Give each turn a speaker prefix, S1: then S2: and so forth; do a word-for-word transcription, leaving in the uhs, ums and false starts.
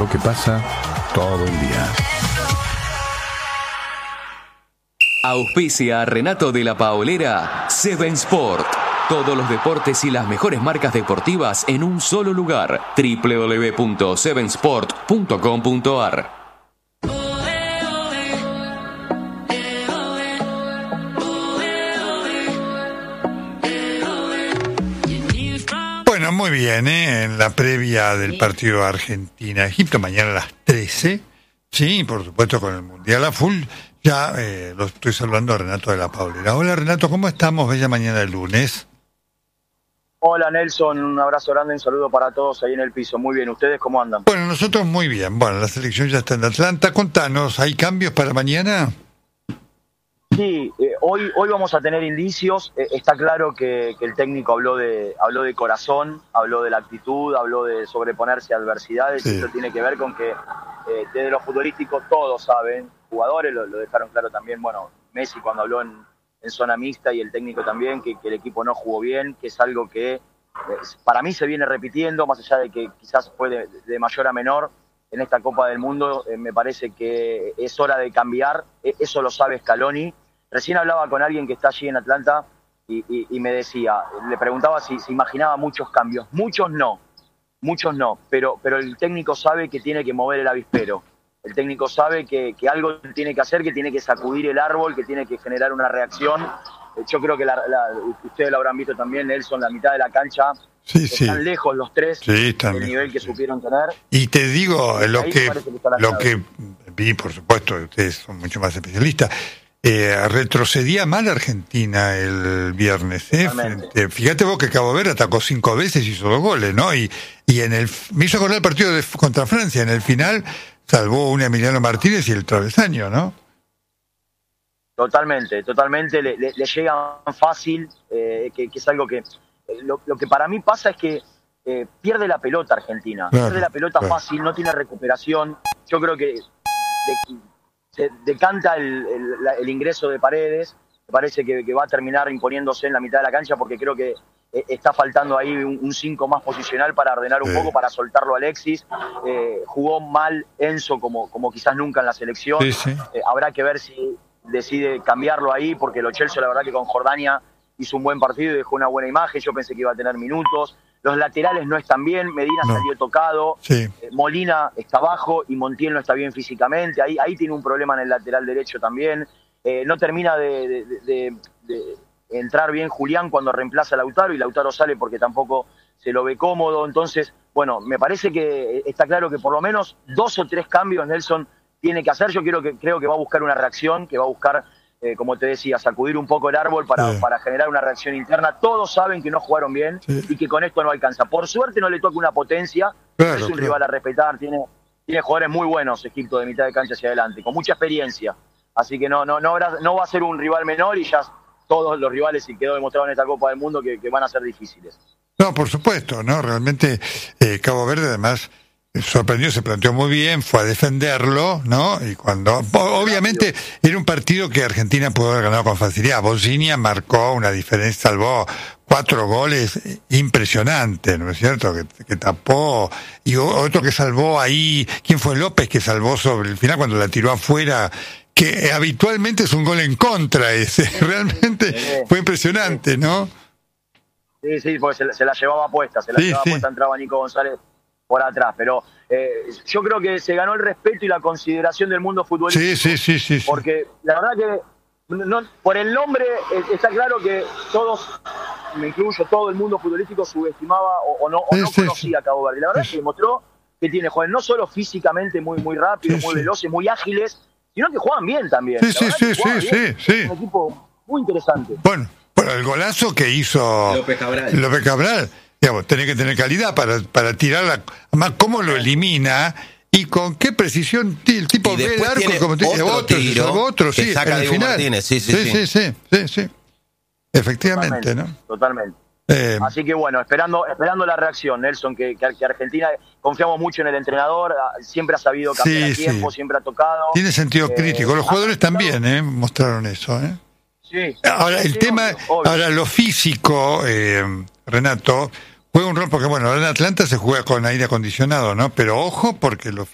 S1: lo que pasa todo el día.
S2: Auspicia a Renato de la Paolera, Seven Sport. Todos los deportes y las mejores marcas deportivas en un solo lugar. doble u doble u doble u punto seven sport punto com punto a r.
S3: Bueno, muy bien, ¿eh? En la previa del partido Argentina-Egipto, mañana a las trece, sí, por supuesto con el Mundial a full. Ya eh, lo estoy saludando a Renato de la Paolera. Hola Renato, ¿cómo estamos? Bella mañana de lunes.
S4: Hola Nelson, un abrazo grande, un saludo para todos ahí en el piso. Muy bien, ¿ustedes cómo andan?
S3: Bueno, nosotros muy bien. Bueno, la selección ya está en Atlanta. Contanos, ¿hay cambios para mañana?
S4: Sí, eh, hoy hoy vamos a tener indicios. Eh, está claro que, que el técnico habló de habló de corazón, habló de la actitud, habló de sobreponerse a adversidades. Sí. Esto tiene que ver con que eh, desde lo futbolístico todos saben, jugadores lo, lo dejaron claro también, bueno, Messi cuando habló en, en zona mixta y el técnico también, que, que el equipo no jugó bien, que es algo que eh, para mí se viene repitiendo, más allá de que quizás fue de, de mayor a menor en esta Copa del Mundo. Eh, me parece que es hora de cambiar, eh, eso lo sabe Scaloni. Recién hablaba con alguien que está allí en Atlanta y, y, y me decía, le preguntaba si se imaginaba muchos cambios. Muchos no, muchos no, pero, pero el técnico sabe que tiene que mover el avispero. El técnico sabe que, que algo tiene que hacer, que tiene que sacudir el árbol, que tiene que generar una reacción. Yo creo que la, la, ustedes lo habrán visto también, Nelson, la mitad de la cancha.
S3: Sí,
S4: están
S3: sí.
S4: lejos los tres
S3: sí,
S4: del nivel que
S3: sí.
S4: supieron tener.
S3: Y te digo,
S4: y
S3: lo que,
S4: que
S3: lo que vi, por supuesto, ustedes son mucho más especialistas, eh, retrocedía mal Argentina el viernes. ¿eh? Frente, fíjate vos que Cabo Verde atacó cinco veces y hizo dos goles, ¿no? Y, y en el me hizo acordar el partido de, contra Francia, en el final salvó un Emiliano Martínez y el travesaño, ¿no?
S4: Totalmente, totalmente, le, le, le llegan fácil, eh, que, que es algo que... Eh, lo, lo que para mí pasa es que eh, pierde la pelota Argentina, claro, pierde la pelota claro. fácil, no tiene recuperación. Yo creo que de, se decanta el, el, el ingreso de Paredes, me parece que, que va a terminar imponiéndose en la mitad de la cancha porque creo que eh, está faltando ahí un cinco más posicional para ordenar un sí. poco, para soltarlo a Alexis. Eh, jugó mal Enzo como, como quizás nunca en la selección, sí, sí. Eh, habrá que ver si decide cambiarlo ahí, porque Lo Celso la verdad que con Jordania hizo un buen partido y dejó una buena imagen. Yo pensé que iba a tener minutos. Los laterales no están bien, Medina no. salió tocado, sí. eh, Molina está bajo y Montiel no está bien físicamente, ahí, ahí tiene un problema en el lateral derecho también. Eh, no termina de, de, de, de, de entrar bien Julián cuando reemplaza a Lautaro, y Lautaro sale porque tampoco se lo ve cómodo. Entonces, bueno, me parece que está claro que por lo menos dos o tres cambios Nelson tiene que hacer. Yo quiero que, creo que va a buscar una reacción, que va a buscar, eh, como te decía, sacudir un poco el árbol para, sí. para generar una reacción interna. Todos saben que no jugaron bien sí. y que con esto no alcanza. Por suerte no le toca una potencia, claro, es un claro. rival a respetar, tiene, tiene jugadores muy buenos Egipto de mitad de cancha hacia adelante, con mucha experiencia. Así que no, no, no, habrá, no va a ser un rival menor, y ya todos los rivales, y quedó demostrado en esta Copa del Mundo, que, que van a ser difíciles.
S3: No, por supuesto, ¿no? Realmente eh, Cabo Verde además sorprendió, se planteó muy bien, fue a defenderlo, ¿no? Y cuando, obviamente, era un partido que Argentina pudo haber ganado con facilidad. Bosnia marcó una diferencia, salvó cuatro goles impresionantes, ¿no es cierto? Que, que tapó, y otro que salvó ahí, ¿quién fue? López, que salvó sobre el final cuando la tiró afuera, que habitualmente es un gol en contra ese. Realmente sí. fue impresionante, ¿no?
S4: Sí, sí, porque se, se la llevaba puesta, se la sí, llevaba sí. puesta, entraba Nico González por atrás, pero eh, yo creo que se ganó el respeto y la consideración del mundo futbolístico.
S3: Sí, sí, sí, sí, sí.
S4: Porque la verdad que no, por el nombre eh, está claro que todos, me incluyo, todo el mundo futbolístico subestimaba o, o no, o
S3: sí,
S4: no
S3: sí,
S4: conocía a Cabo Verde. La verdad sí. es que demostró que tiene jóvenes no solo físicamente muy muy rápidos, sí, muy sí. veloces, muy ágiles, sino que juegan bien también.
S3: Sí, sí, sí, sí, sí, sí.
S4: Es un equipo muy interesante.
S3: Bueno, bueno, el golazo que hizo
S5: López Cabral.
S3: López Cabral, digamos, tenés que tener calidad para, para tirarla. Además, cómo lo elimina y con qué precisión el tipo ve el arco, como te,
S5: otro,
S3: otro,
S5: tiro
S3: otro, sí,
S5: saca
S3: en el
S5: Diego
S3: final.
S5: Martínez, sí, sí,
S3: sí, sí, sí, sí, sí. Efectivamente,
S4: totalmente,
S3: ¿no?
S4: Totalmente.
S3: Eh,
S4: Así que bueno, esperando esperando la reacción, Nelson, que, que, que Argentina, confiamos mucho en el entrenador, siempre ha sabido cambiar sí, a tiempo, sí. siempre ha tocado.
S3: Tiene sentido eh, crítico, los jugadores también eh, mostraron eso. ¿eh?
S4: Sí.
S3: Ahora, el
S4: sí,
S3: tema,
S4: obvio, obvio.
S3: ahora lo físico, eh, Renato, juega un rol, porque bueno, ahora en Atlanta se juega con aire acondicionado, ¿no? Pero ojo, porque lo